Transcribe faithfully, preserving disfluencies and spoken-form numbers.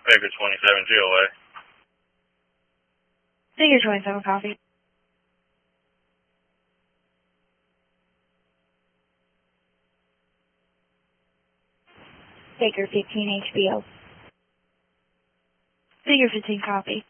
Baker twenty-seven, G O A. Baker twenty-seven, copy. Baker fifteen, H B O. Baker fifteen, copy.